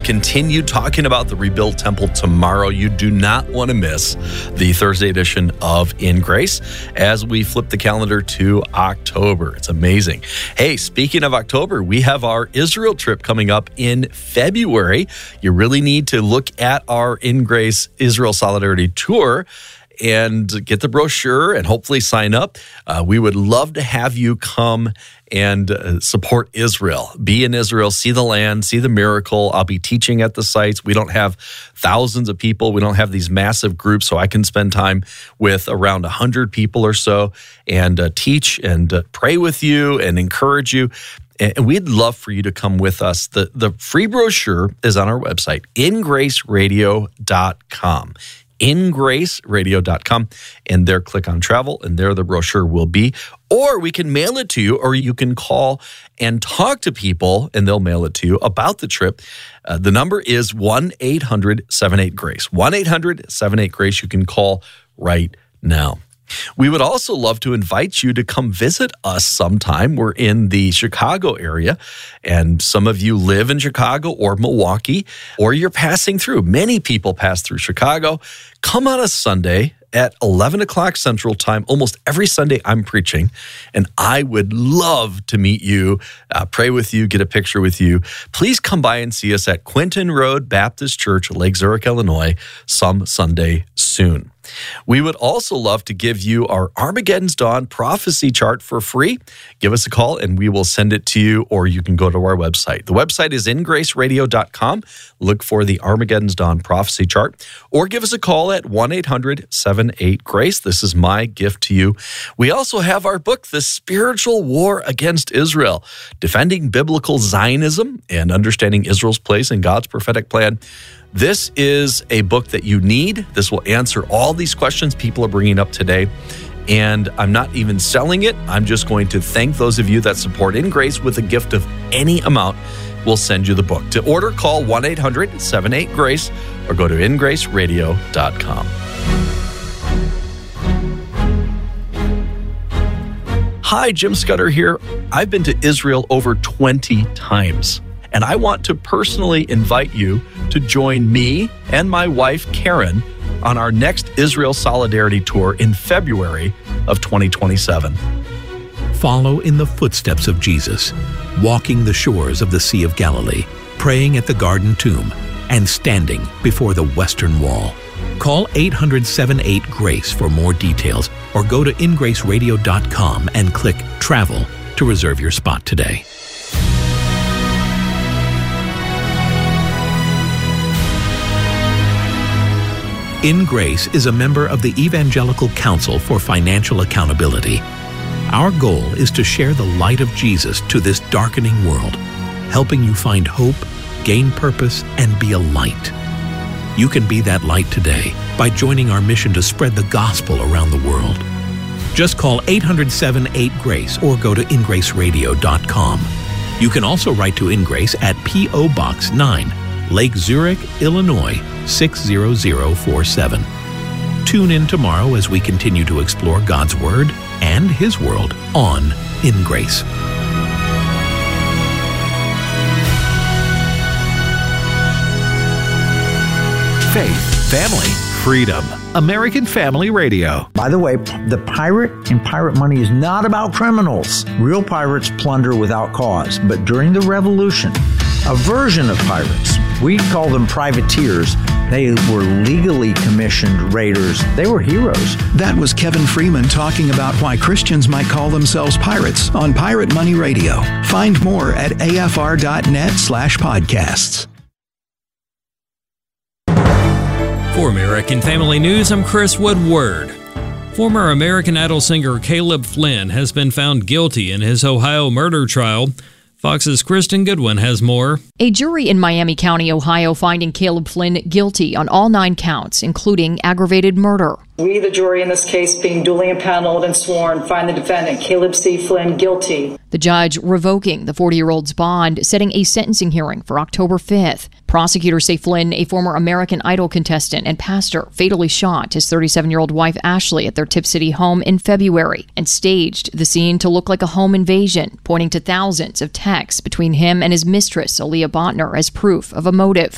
continue talking about the rebuilt temple tomorrow. You do not want to miss the Thursday edition of In Grace as we flip the calendar to October. It's amazing. Hey, speaking of October, we have our Israel trip coming up in February. You really need to look at our In Grace Israel Solidarity Tour and get the brochure and hopefully sign up. We would love to have you come and support Israel. Be in Israel, see the land, see the miracle. I'll be teaching at the sites. We don't have thousands of people. We don't have these massive groups, so I can spend time with around 100 people or so and teach and pray with you and encourage you. And we'd love for you to come with us. The free brochure is on our website, ingraceradio.com. ingraceradio.com, and there click on travel, and there the brochure will be. Or we can mail it to you, or you can call and talk to people, and they'll mail it to you about the trip. The number is 1-800-78-GRACE. 1-800-78-GRACE. You can call right now. We would also love to invite you to come visit us sometime. We're in the Chicago area, and some of you live in Chicago or Milwaukee, or you're passing through. Many people pass through Chicago. Come on a Sunday at 11 o'clock Central Time. Almost every Sunday I'm preaching, and I would love to meet you, pray with you, get a picture with you. Please come by and see us at Quinton Road Baptist Church, Lake Zurich, Illinois, some Sunday soon. We would also love to give you our Armageddon's Dawn prophecy chart for free. Give us a call and we will send it to you, or you can go to our website. The website is ingraceradio.com. Look for the Armageddon's Dawn prophecy chart, or give us a call at 1-800-78-GRACE. This is my gift to you. We also have our book, The Spiritual War Against Israel, Defending Biblical Zionism and Understanding Israel's Place in God's Prophetic Plan. This is a book that you need. This will answer all these questions people are bringing up today. And I'm not even selling it. I'm just going to thank those of you that support In Grace with a gift of any amount. We'll send you the book. To order, call 1-800-78-GRACE or go to ingraceradio.com. Hi, Jim Scudder here. I've been to Israel over 20 times. And I want to personally invite you to join me and my wife, Karen, on our next Israel Solidarity Tour in February of 2027. Follow in the footsteps of Jesus, walking the shores of the Sea of Galilee, praying at the Garden Tomb, and standing before the Western Wall. Call 800-78-GRACE for more details, or go to ingraceradio.com and click Travel to reserve your spot today. In Grace is a member of the Evangelical Council for Financial Accountability. Our goal is to share the light of Jesus to this darkening world, helping you find hope, gain purpose, and be a light. You can be that light today by joining our mission to spread the gospel around the world. Just call 800-78-GRACE or go to ingraceradio.com. You can also write to In Grace at P.O. Box 9, Lake Zurich, Illinois, 60047. Tune in tomorrow as we continue to explore God's Word and His world on In Grace. Faith, family, freedom. American Family Radio. By the way, the pirate in Pirate Money is not about criminals. Real pirates plunder without cause. But during the Revolution, a version of pirates, we call them privateers. They were legally commissioned raiders. They were heroes. That was Kevin Freeman talking about why Christians might call themselves pirates on Pirate Money Radio. Find more at afr.net/podcasts. For American Family News, I'm Chris Woodward. Former American Idol singer Caleb Flynn has been found guilty in his Ohio murder trial. Fox's Kristen Goodwin has more. A jury in Miami County, Ohio, finding Caleb Flynn guilty on all 9 counts, including aggravated murder. We, the jury in this case, being duly impaneled and sworn, find the defendant, Caleb C. Flynn, guilty. The judge revoking the 40-year-old's bond, setting a sentencing hearing for October 5th. Prosecutors say Flynn, a former American Idol contestant and pastor, fatally shot his 37-year-old wife Ashley at their Tip City home in February and staged the scene to look like a home invasion, pointing to thousands of texts between him and his mistress, Aaliyah Botner, as proof of a motive.